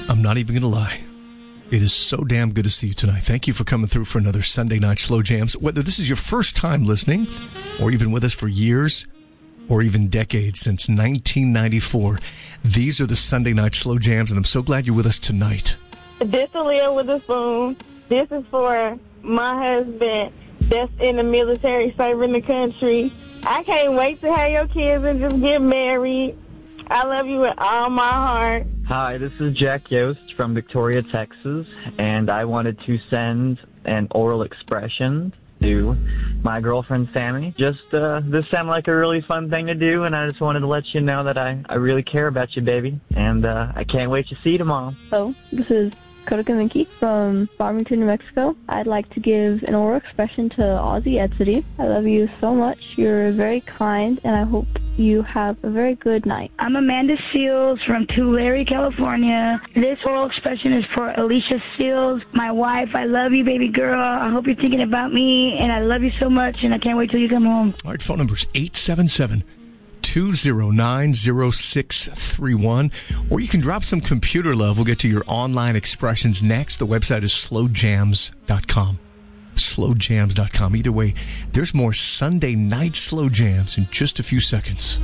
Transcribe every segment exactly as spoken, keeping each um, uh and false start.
I'm not even going to lie. It is so damn good to see you tonight. Thank you for coming through for another Sunday Night Slow Jams. Whether this is your first time listening, or you've been with us for years, or even decades, since nineteen ninety-four, these are the Sunday Night Slow Jams, and I'm so glad you're with us tonight. This is Leah with a spoon. This is for my husband that's in the military serving the country. I can't wait to have your kids and just get married. I love you with all my heart. Hi, this is Jack Yost from Victoria, Texas, and I wanted to send an oral expression to my girlfriend, Sammy. Just, uh, this sounded like a really fun thing to do, and I just wanted to let you know that I, I really care about you, baby, and uh, I can't wait to see you tomorrow. Hello, this is Kota Kaminki from Farmington, New Mexico. I'd like to give an oral expression to Ozzy Edsity. I love you so much. You're very kind, and I hope you have a very good night. I'm Amanda Seals from Tulare, California. This oral expression is for Alicia Seals, my wife. I love you, baby girl. I hope you're thinking about me, and I love you so much, and I can't wait till you come home. All right, phone number is eight seven seven, two oh nine, oh six three one, or you can drop some computer love. We'll get to your online expressions next. The website is slow jams dot com. slow jams dot com. Either way, there's more Sunday Night Slow Jams in just a few seconds.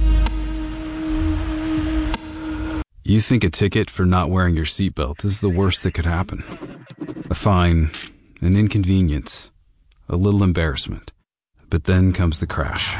You think a ticket for not wearing your seatbelt is the worst that could happen. A fine, an inconvenience, a little embarrassment. But then comes the crash.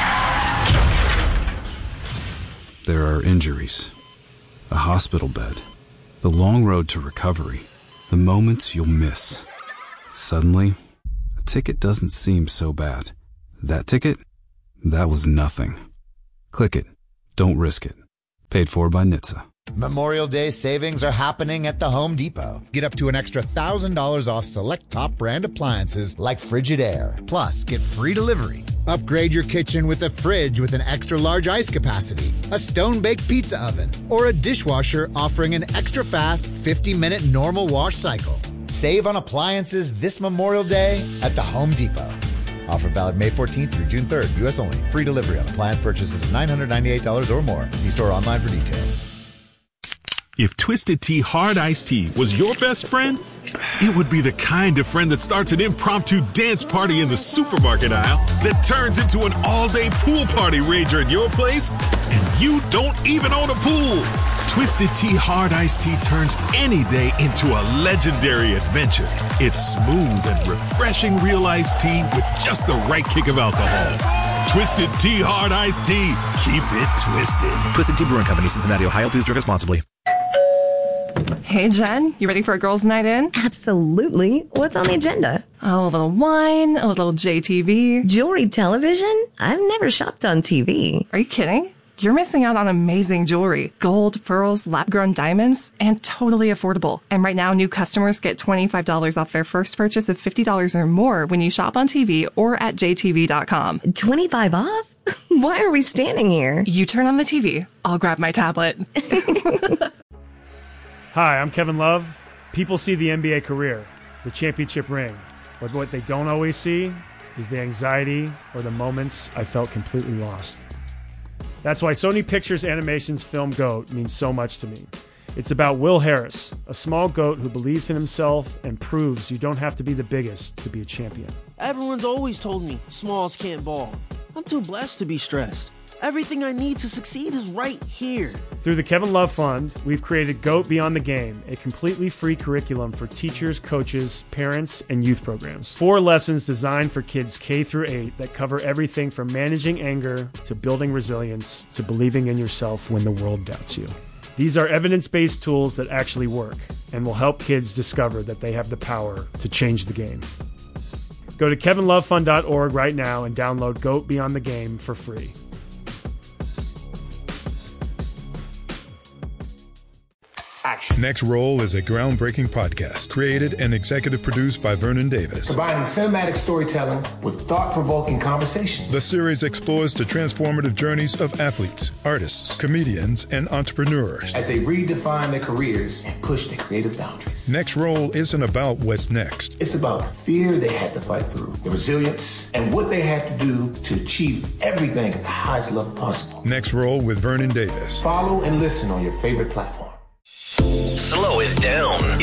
There are injuries, a hospital bed, the long road to recovery, the moments you'll miss. Suddenly, a ticket doesn't seem so bad. That ticket? That was nothing. Click it. Don't risk it. Paid for by N H T S A. Memorial Day savings are happening at the Home Depot. Get up to an extra one thousand dollars off select top brand appliances like Frigidaire. Plus, get free delivery. Upgrade your kitchen with a fridge with an extra large ice capacity, a stone-baked pizza oven, or a dishwasher offering an extra fast fifty minute normal wash cycle. Save on appliances this Memorial Day at the Home Depot. Offer valid May fourteenth through June third. U S only. Free delivery on appliance purchases of nine hundred ninety-eight dollars or more. See store online for details. If Twisted Tea Hard Iced Tea was your best friend, it would be the kind of friend that starts an impromptu dance party in the supermarket aisle that turns into an all-day pool party rager at your place, and you don't even own a pool. Twisted Tea Hard Iced Tea turns any day into a legendary adventure. It's smooth and refreshing real iced tea with just the right kick of alcohol. Twisted Tea Hard Iced Tea. Keep it twisted. Twisted Tea Brewing Company, Cincinnati, Ohio. Please drink responsibly. Hey, Jen, you ready for a girls' night in? Absolutely. What's on the agenda? Oh, a little wine, a little J T V. Jewelry television? I've never shopped on T V. Are you kidding? You're missing out on amazing jewelry. Gold, pearls, lab-grown diamonds, and totally affordable. And right now, new customers get twenty-five dollars off their first purchase of fifty dollars or more when you shop on T V or at J T V dot com. twenty-five off? Why are we standing here? You turn on the T V. I'll grab my tablet. Hi, I'm Kevin Love. People see the N B A career, the championship ring, but what they don't always see is the anxiety or the moments I felt completely lost. That's why Sony Pictures Animation's film GOAT means so much to me. It's about Will Harris, a small goat who believes in himself and proves you don't have to be the biggest to be a champion. Everyone's always told me smalls can't ball. I'm too blessed to be stressed. Everything I need to succeed is right here. Through the Kevin Love Fund, we've created GOAT Beyond the Game, a completely free curriculum for teachers, coaches, parents, and youth programs. Four lessons designed for kids K through eight that cover everything from managing anger to building resilience to believing in yourself when the world doubts you. These are evidence-based tools that actually work and will help kids discover that they have the power to change the game. Go to kevin love fund dot org right now and download GOAT Beyond the Game for free. Next Roll is a groundbreaking podcast created and executive produced by Vernon Davis. Combining cinematic storytelling with thought-provoking conversations. The series explores the transformative journeys of athletes, artists, comedians, and entrepreneurs as they redefine their careers and push their creative boundaries. Next Roll isn't about what's next. It's about the fear they had to fight through, the resilience, and what they had to do to achieve everything at the highest level possible. Next Roll with Vernon Davis. Follow and listen on your favorite platform. Slow it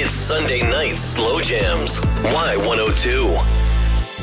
It's Sunday night Slow Jams. Y one oh two.